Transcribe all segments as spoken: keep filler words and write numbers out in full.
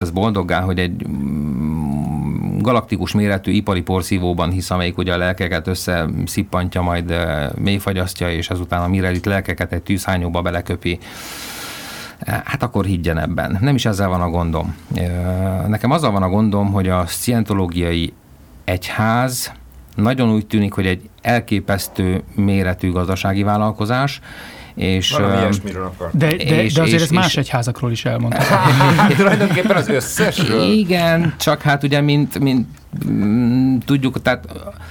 tesz boldoggá, hogy egy galaktikus méretű ipari porszívóban hisz, amelyik ugye a lelkeket összeszippantja, majd mélyfagyasztja, és ezután a mirelit lelkeket egy tűzhányóba beleköpi, hát akkor higgyen ebben. Nem is ezzel van a gondom. Nekem azzal van a gondom, hogy a szientológiai egyház nagyon úgy tűnik, hogy egy elképesztő méretű gazdasági vállalkozás, és, valami ilyesmiről akar. De, de, és, de azért és, ez más és, egyházakról is elmondható. Tulajdonképpen az összesről. Igen, csak hát ugye, mint, mint mm, tudjuk, tehát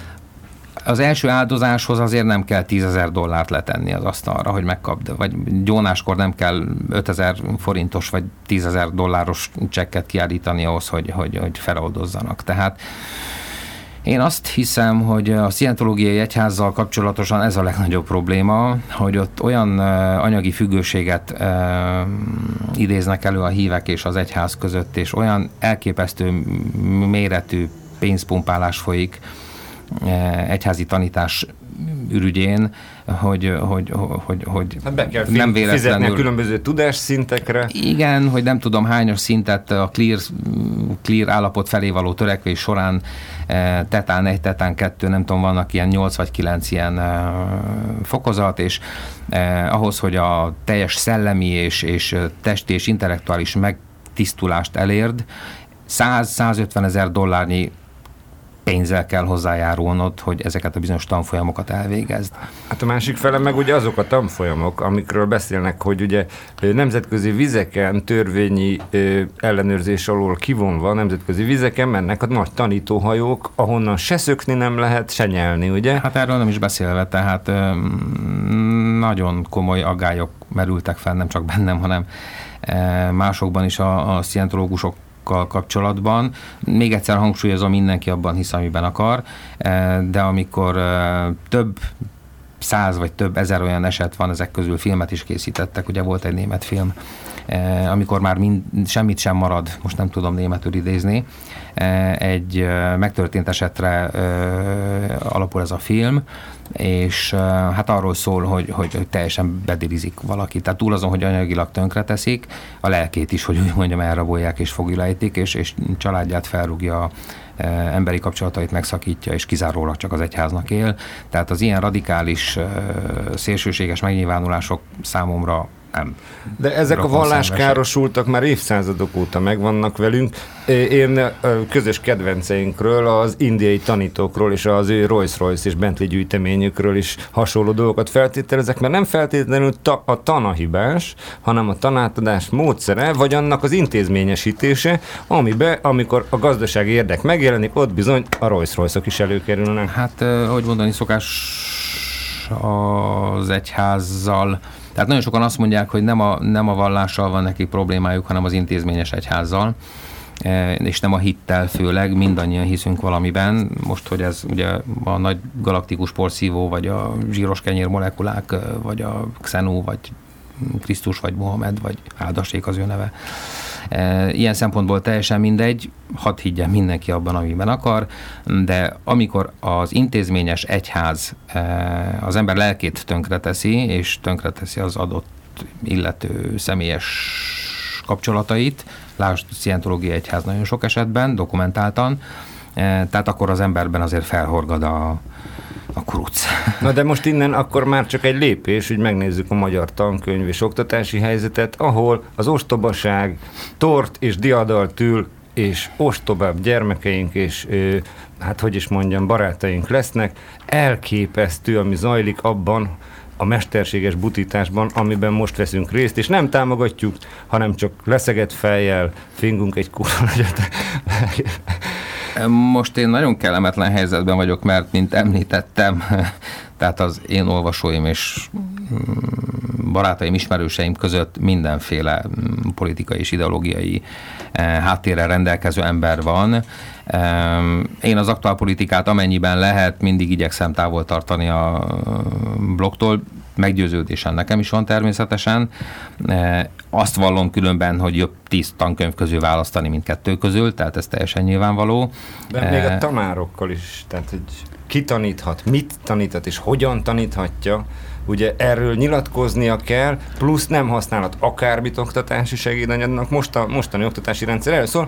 az első áldozáshoz azért nem kell tízezer dollárt letenni az asztalra, hogy megkapd, vagy gyónáskor nem kell ötezer forintos vagy tízezer dolláros csekket kiállítani ahhoz, hogy, hogy, hogy feloldozzanak. Tehát én azt hiszem, hogy a szientológiai egyházzal kapcsolatosan ez a legnagyobb probléma, hogy ott olyan anyagi függőséget uh, idéznek elő a hívek és az egyház között, és olyan elképesztő méretű pénzpumpálás folyik uh, egyházi tanítás ürügyén, hogy, hogy, hogy, hogy hát be kell nem fizetni véletlenül... a különböző tudásszintekre. Igen, hogy nem tudom hányos szintet a clear, clear állapot felé való törekvés során tetán egy, tetán kettő, nem tudom, vannak ilyen nyolc vagy kilenc ilyen fokozat, és eh, ahhoz, hogy a teljes szellemi és, és testi és intellektuális megtisztulást elérd, száz-százötven ezer dollárnyi pénzzel kell hozzájárulnod, hogy ezeket a bizonyos tanfolyamokat elvégezd. Hát a másik fele meg ugye azok a tanfolyamok, amikről beszélnek, hogy ugye nemzetközi vizeken törvényi ellenőrzés alól kivonva nemzetközi vizeken mennek a nagy tanítóhajók, ahonnan se szökni nem lehet, se nyelni, ugye? Hát erről nem is beszélve, tehát nagyon komoly aggályok merültek fel, nem csak bennem, hanem másokban is a, a szientológusok kapcsolatban. Még egyszer hangsúlyozom, mindenki abban hisz, amiben akar, de amikor több száz vagy több ezer olyan eset van, ezek közül filmet is készítettek, ugye volt egy német film, amikor már mind, semmit sem marad, most nem tudom németül idézni, egy megtörtént esetre alapul ez a film, és hát arról szól, hogy, hogy, hogy teljesen bedirizik valaki. Tehát túl azon, hogy anyagilag tönkreteszik, a lelkét is, hogy úgy mondjam, elrabolják és fogilejtik, és, és családját felrúgja, emberi kapcsolatait megszakítja, és kizárólag csak az egyháznak él. Tehát az ilyen radikális, szélsőséges megnyilvánulások számomra nem. De ezek a valláskárosultak már évszázadok óta megvannak velünk. Én közös kedvenceinkről, az indiai tanítókról és az ő Rolls-Royce és Bentley gyűjteményükről is hasonló dolgokat feltételezek, mert nem feltétlenül ta, a tana hibás, hanem a tanátadás módszere, vagy annak az intézményesítése, amiben, amikor a gazdasági érdek megjelenik, ott bizony a Rolls-Royce-ok is előkerülnek. Hát, hogy mondani szokás az egyházzal. Tehát nagyon sokan azt mondják, hogy nem a, nem a vallással van nekik problémájuk, hanem az intézményes egyházzal, és nem a hittel főleg, mindannyian hiszünk valamiben. Most, hogy ez ugye a nagy galaktikus porszívó, vagy a zsíros kenyér molekulák, vagy a Xenu, vagy Krisztus, vagy Mohamed, vagy áldassék az ő neve. Ilyen szempontból teljesen mindegy, hadd higgyen mindenki abban, amiben akar, de amikor az intézményes egyház az ember lelkét tönkreteszi, és tönkreteszi az adott illető személyes kapcsolatait, lásd, szientológiai egyház nagyon sok esetben, dokumentáltan, tehát akkor az emberben azért felhorgad a a kuruc. Na de most innen akkor már csak egy lépés, hogy megnézzük a magyar tankönyv és oktatási helyzetet, ahol az ostobaság tort és diadalt ül, és ostobább gyermekeink és hát hogy is mondjam, barátaink lesznek. Elképesztő, ami zajlik abban a mesterséges butításban, amiben most veszünk részt, és nem támogatjuk, hanem csak leszegett fejjel fingunk egy kurva nagyot. Most én nagyon kellemetlen helyzetben vagyok, mert, mint említettem, tehát az én olvasóim és barátaim, ismerőseim között mindenféle politikai és ideológiai háttérrel rendelkező ember van. Én az aktuálpolitikát amennyiben lehet, mindig igyekszem távol tartani a blogtól. Meggyőződésem nekem is van természetesen. Azt vallom különben, hogy jobb tíz tankönyv közül választani, mint kettő közül, tehát ez teljesen nyilvánvaló. De még a tanárokkal is, tehát hogy ki taníthat, mit taníthat és hogyan taníthatja, ugye erről nyilatkoznia kell, plusz nem használhat akármit oktatási segédanyagnak. Most a mostani oktatási rendszer erről szól,